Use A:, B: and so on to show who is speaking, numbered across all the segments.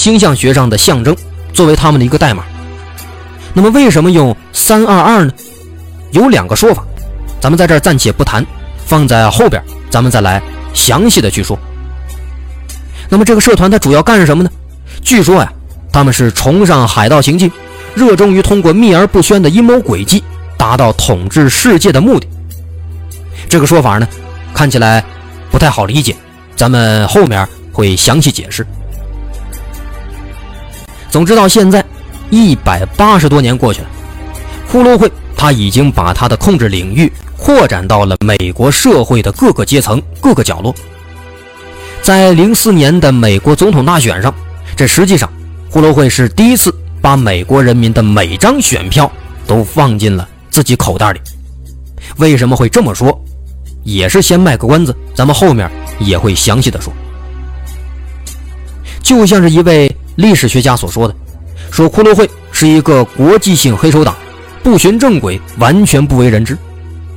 A: 星象学上的象征，作为他们的一个代码。那么为什么用322呢？有两个说法，咱们在这儿暂且不谈，放在后边咱们再来详细的去说。那么这个社团它主要干什么呢？据说呀，他们是崇尚海盗行径，热衷于通过秘而不宣的阴谋诡计达到统治世界的目的。这个说法呢，看起来不太好理解，咱们后面会详细解释。总之到现在180多年过去了，骷髅会它已经把它的控制领域扩展到了美国社会的各个阶层、各个角落。在04年的美国总统大选上，这实际上骷髅会是第一次把美国人民的每张选票都放进了自己口袋里。为什么会这么说，也是先卖个关子，咱们后面也会详细的说。就像是一位历史学家所说的，说骷髅会是一个国际性黑手党，不循正轨，完全不为人知。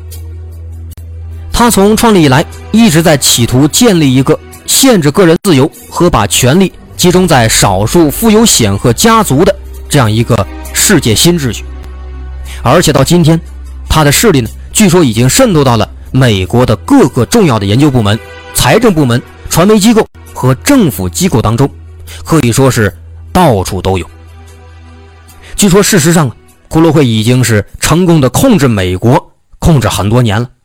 A: 他从创立以来一直在企图建立一个限制个人自由和把权力集中在少数富有显赫家族的这样一个世界新秩序。而且到今天，他的势力呢，据说已经渗透到了美国的各个重要的研究部门、财政部门、传媒机构和政府机构当中，可以说是到处都有。据说事实上，骷髅会已经是成功的控制美国，控制很多年了。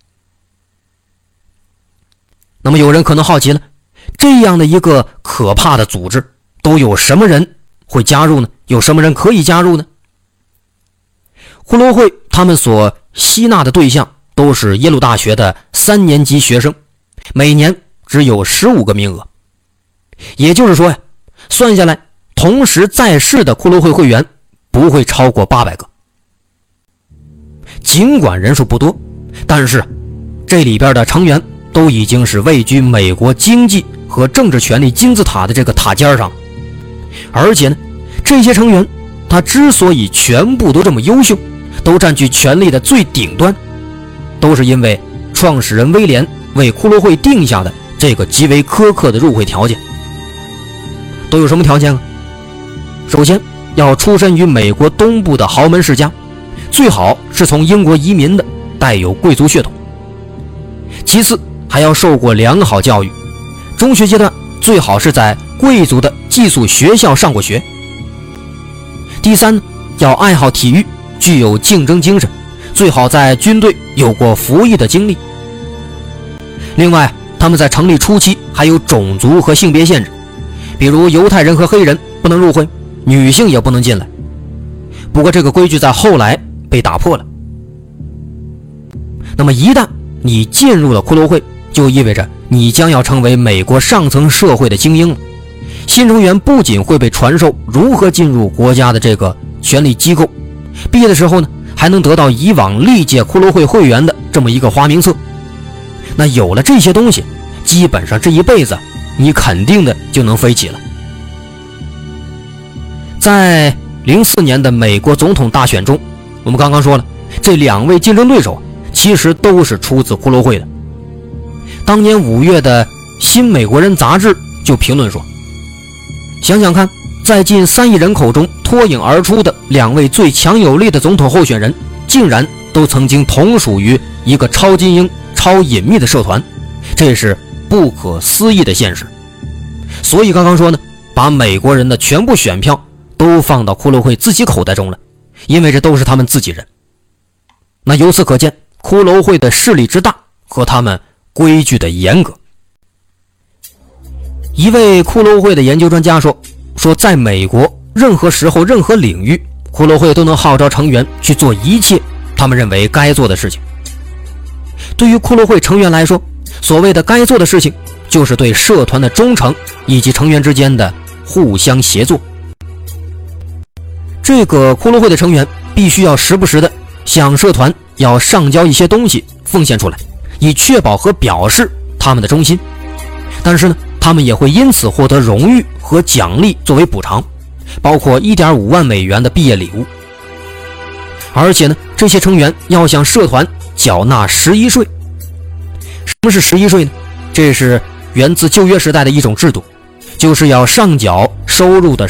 A: 那么有人可能好奇了，这样的一个可怕的组织，都有什么人会加入呢？有什么人可以加入呢？骷髅会他们所吸纳的对象都是耶鲁大学的3年级学生，每年只有15个名额。也就是说呀，算下来同时在世的骷髅会会员不会超过800个。尽管人数不多，但是这里边的成员都已经是位居美国经济和政治权力金字塔的这个塔尖上。而且呢，这些成员他之所以全部都这么优秀，都占据权力的最顶端，都是因为创始人威廉为骷髅会定下的这个极为苛刻的入会条件。都有什么条件啊？首先要出身于美国东部的豪门世家，最好是从英国移民的，带有贵族血统。其次还要受过良好教育，中学阶段最好是在贵族的寄宿学校上过学。第三，要爱好体育，具有竞争精神，最好在军队有过服役的经历。另外，他们在成立初期还有种族和性别限制，比如犹太人和黑人不能入会，女性也不能进来。不过这个规矩在后来被打破了。那么一旦你进入了骷髅会，就意味着你将要成为美国上层社会的精英了。新成员不仅会被传授如何进入国家的这个权力机构，毕业的时候呢，还能得到以往历届骷髅会会员的这么一个花名册。那有了这些东西，基本上这一辈子你肯定的就能飞起了。在04年的美国总统大选中，我们刚刚说了，这2位竞争对手其实都是出自骷髅会的。当年5月的《新美国人》杂志就评论说，想想看，在近3亿人口中脱颖而出的2位最强有力的总统候选人，竟然都曾经同属于一个超精英、超隐秘的社团，这是不可思议的现实。所以刚刚说呢，把美国人的全部选票都放到骷髅会自己口袋中了，因为这都是他们自己人。那由此可见，骷髅会的势力之大和他们规矩的严格。一位骷髅会的研究专家说在美国任何时候任何领域，骷髅会都能号召成员去做一切他们认为该做的事情。对于骷髅会成员来说，所谓的该做的事情就是对社团的忠诚以及成员之间的互相协作。这个骷髅会的成员必须要时不时的向社团要上交一些东西奉献出来，以确保和表示他们的忠心。但是呢，他们也会因此获得荣誉和奖励作为补偿，包括1.5万美元的毕业礼物。而且呢，这些成员要向社团缴纳11税。什么是11税呢？这是源自旧约时代的一种制度，就是要上缴收入的